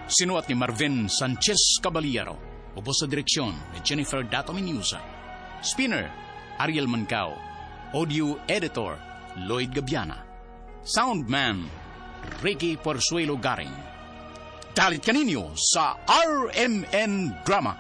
Sinuat ni Marvin Sanchez Caballero. Ubos sa direksyon ni Jennifer Datominusa. Spinner, Ariel Mancao. Audio Editor, Lloyd Gabiana. Soundman, Ricky Porzuelo Garing. Dalit kaninyo sa RMN Drama.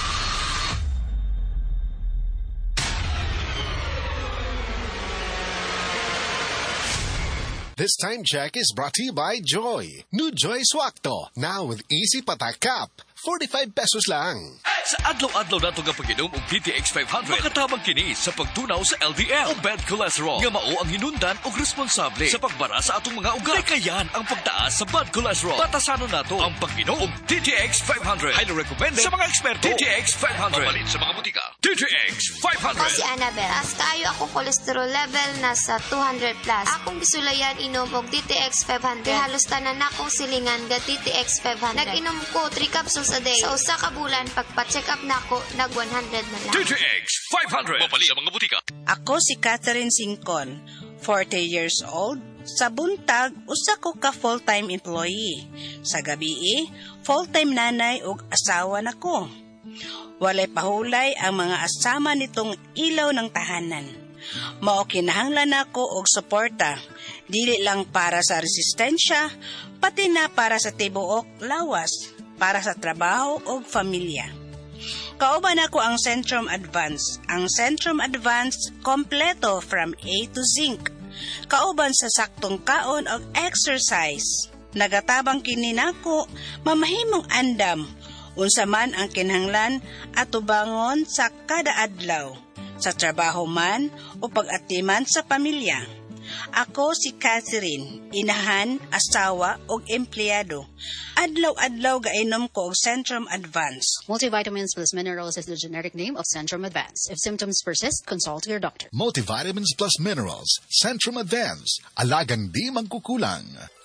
This time check is brought to you by Joy. New Joy Swakto. Now with easy patak cup. 45 pesos lang. Sa adlaw-adlaw nato nga pag-inom og DTX 500, makatabang kini sa pagtunaw sa LDL o bad cholesterol. Nga mao ang hinundan og responsable sa pagbara sa atong mga ugat. Kayan ang pagtaas sa bad cholesterol. Batasanon nato ang pag-inom og DTX 500. Highly recommended sa mga eksperto. DTX 500. Mabalit sa mga butika. DTX 500. Ako si Annabelle. As kayo ako cholesterol level nasa 200 plus. Akong bisulayan inom og DTX 500. Halos tanan akong silingan ga DTX 500. Nag-inom ko 3 capsules a day. Sa usa ka bulan pagpa-check up nako nag 100 na lang. DTX 500. Mabalit sa mga butika. Ako si Catherine Singcon, 40 years old. Sa buntag, usa ko ka full-time employee. Sa gabi, full-time nanay ug asawa nako. Walay pahulay ang mga asama nitong ilaw ng tahanan. Mao kinahanglan nako og suporta, dili lang para sa resistensya, pati na para sa tibuok lawas, para sa trabaho o pamilya. Kauban ako ang Centrum Advance. Ang Centrum Advance kompleto from A to Zinc. Kauban sa saktong kaon o exercise. Nagatabang kini nako mamahimong andam. Unsa man ang kinahanglan at tubangon sa kada adlaw. Sa trabaho man o pag-atiman sa pamilya. Ako si Catherine, inahan, asawa o empleyado. Adlaw-adlaw gainom ko og Centrum Advance. Multivitamins plus minerals is the generic name of Centrum Advance. If symptoms persist, consult your doctor. Multivitamins plus minerals. Centrum Advance. Alagang di magkukulang.